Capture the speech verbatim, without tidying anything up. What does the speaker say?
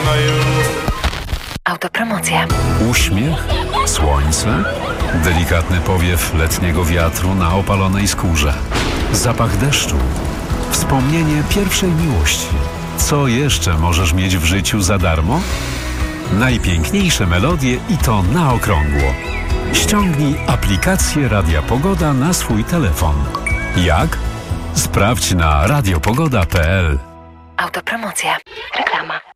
Autopromocja. Uśmiech, słońce, delikatny powiew letniego wiatru na opalonej skórze, zapach deszczu, wspomnienie pierwszej miłości. Co jeszcze możesz mieć w życiu za darmo? Najpiękniejsze melodie i to na okrągło. Ściągnij aplikację Radia Pogoda na swój telefon. Jak? Sprawdź na radiopogoda kropka p l. Autopromocja. Reklama.